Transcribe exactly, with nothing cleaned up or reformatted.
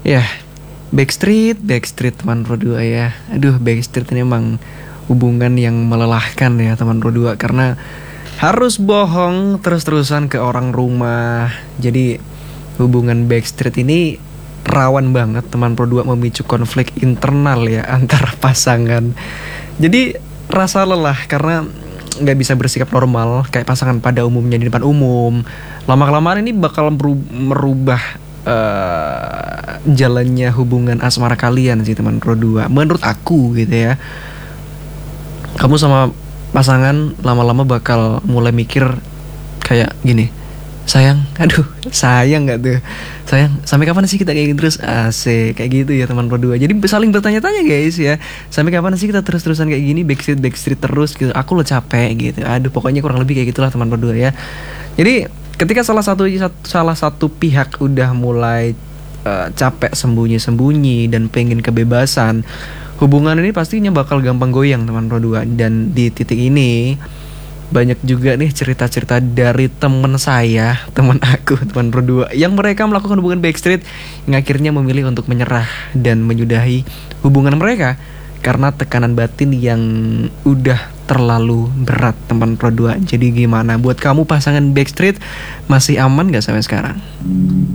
Ya, Backstreet, Backstreet teman Pro dua ya. Aduh, Backstreet ini emang hubungan yang melelahkan ya teman Pro dua, karena harus bohong terus-terusan ke orang rumah. Jadi hubungan Backstreet ini rawan banget teman Pro dua, memicu konflik internal ya antar pasangan. Jadi rasa lelah karena nggak bisa bersikap normal kayak pasangan pada umumnya di depan umum. Lama-kelamaan ini bakal meru- merubah uh, jalannya hubungan asmara kalian sih teman Pro dua. Menurut aku gitu ya. Kamu sama pasangan lama-lama bakal mulai mikir kayak gini, sayang, aduh, sayang gak tuh, sayang, sampai kapan sih kita kayak gitu terus, asik, kayak gitu ya teman berdua. Jadi saling bertanya-tanya guys ya, sampai kapan sih kita terus-terusan kayak gini, backstreet backstreet terus gitu. Aku lo capek gitu, aduh, pokoknya kurang lebih kayak gitulah teman berdua ya. Jadi ketika salah satu salah satu pihak udah mulai uh, capek sembunyi-sembunyi dan pengen kebebasan, hubungan ini pastinya bakal gampang goyang teman Pro dua. Dan di titik ini banyak juga nih cerita-cerita dari temen saya, teman aku, teman Pro dua, yang mereka melakukan hubungan backstreet yang akhirnya memilih untuk menyerah dan menyudahi hubungan mereka karena tekanan batin yang udah terlalu berat teman Pro dua. Jadi gimana buat kamu pasangan backstreet, masih aman gak sampai sekarang?